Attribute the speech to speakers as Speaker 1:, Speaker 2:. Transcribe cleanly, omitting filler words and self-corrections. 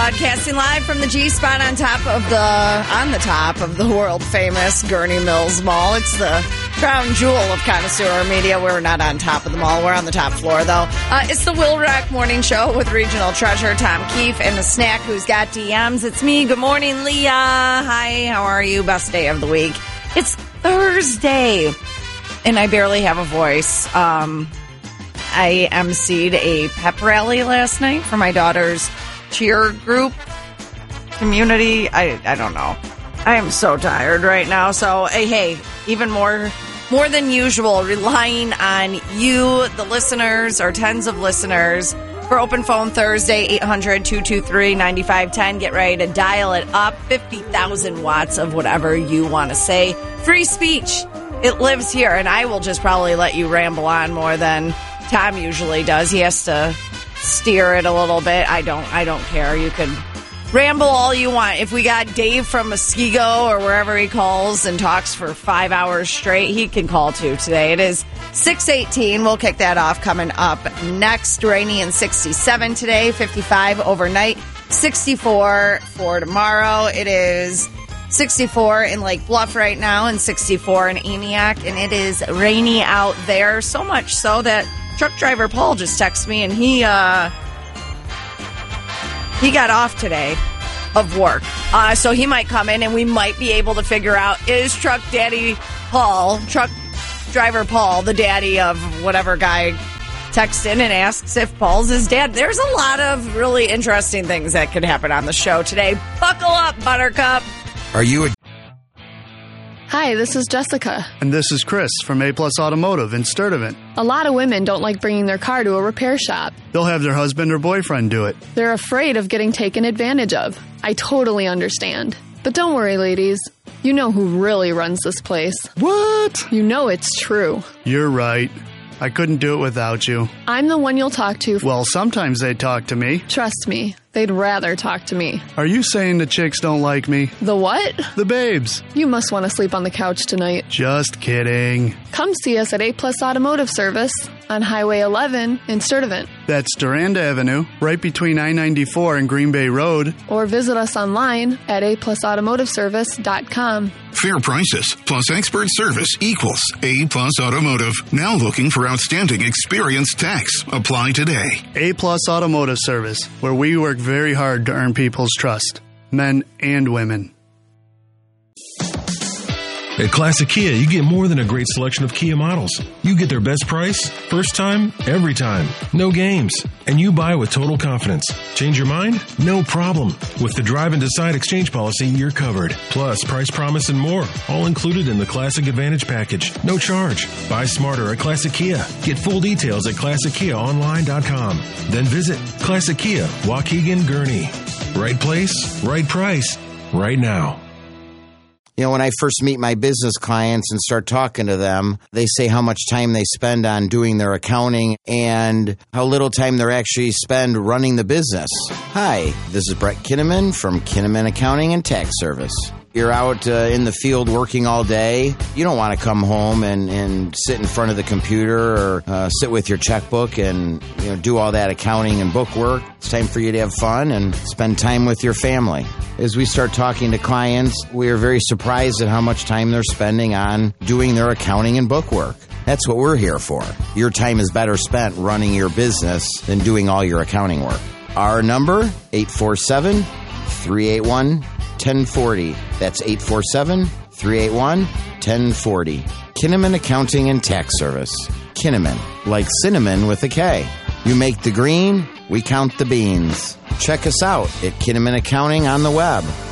Speaker 1: Broadcasting live from the G-Spot on the top of the world-famous Gurney Mills Mall. It's the crown jewel of connoisseur media. We're not on top of the mall. We're on the top floor, though. It's the Will Rock Morning Show with regional treasurer Tom Keefe and the snack who's got DMs. It's me. Good morning, Leah. Hi, how are you? Best day of the week. It's Thursday, and I barely have a voice. I emceed a pep rally last night for my daughter's cheer group community. I don't know. I am so tired right now. So, hey, even more than usual, relying on you, the listeners, or tens of listeners, for Open Phone Thursday, 800-223-9510. Get ready to dial it up. 50,000 watts of whatever you want to say. Free speech. It lives here, and I will just probably let you ramble on more than Tom usually does. He has to steer it a little bit. I don't care. You can ramble all you want. If we got Dave from Muskego or wherever he calls and talks for 5 hours straight, he can call too today. It is 6:18. We'll kick that off coming up next. Rainy and 67 today, 55 overnight, 64 for tomorrow. It is 64 in Lake Bluff right now and 64 in Aniak, and it is rainy out there. So much so that truck driver Paul just texted me, and he got off today of work. So he might come in, and we might be able to figure out, is truck driver Paul, the daddy of whatever guy texts in and asks if Paul's his dad. There's a lot of really interesting things that could happen on the show today. Buckle up, Buttercup.
Speaker 2: Are you a...
Speaker 3: Hi, this is Jessica.
Speaker 4: And this is Chris from A Plus Automotive in Sturtevant.
Speaker 3: A lot of women don't like bringing their car to a repair shop.
Speaker 4: They'll have their husband or boyfriend do it.
Speaker 3: They're afraid of getting taken advantage of. I totally understand. But don't worry, ladies. You know who really runs this place.
Speaker 4: What?
Speaker 3: You know it's true.
Speaker 4: You're right. I couldn't do it without you.
Speaker 3: I'm the one you'll talk to.
Speaker 4: Well, sometimes they talk to me.
Speaker 3: Trust me, they'd rather talk to me.
Speaker 4: Are you saying the chicks don't like me?
Speaker 3: The what?
Speaker 4: The babes.
Speaker 3: You must want to sleep on the couch tonight.
Speaker 4: Just kidding.
Speaker 3: Come see us at A Plus Automotive Service on Highway 11 in Sturtevant.
Speaker 4: That's Durand Avenue, right between I-94 and Green Bay Road.
Speaker 3: Or visit us online at aplusautomotiveservice.com.
Speaker 5: Fair prices plus expert service equals A Plus Automotive. Now looking for outstanding experienced techs. Apply today.
Speaker 4: A Plus Automotive Service, where we work very hard to earn people's trust, men and women.
Speaker 6: At Classic Kia, you get more than a great selection of Kia models. You get their best price, first time, every time. No games. And you buy with total confidence. Change your mind? No problem. With the Drive and Decide exchange policy, you're covered. Plus, price promise and more. All included in the Classic Advantage package. No charge. Buy smarter at Classic Kia. Get full details at ClassicKiaOnline.com. Then visit Classic Kia, Waukegan, Gurney. Right place, right price, right now.
Speaker 2: You know, when I first meet my business clients and start talking to them, they say how much time they spend on doing their accounting and how little time they actually spend running the business. Hi, this is Brett Kinnaman from Kinnaman Accounting and Tax Service. You're out in the field working all day. You don't want to come home and sit in front of the computer or sit with your checkbook and do all that accounting and book work. It's time for you to have fun and spend time with your family. As we start talking to clients, we are very surprised at how much time they're spending on doing their accounting and book work. That's what we're here for. Your time is better spent running your business than doing all your accounting work. Our number, 847-381-1040. That's 847-381-1040. Kinnaman Accounting and Tax Service. Kinnaman, like cinnamon with a K. You make the green, we count the beans. Check us out at Kinnaman Accounting on the web.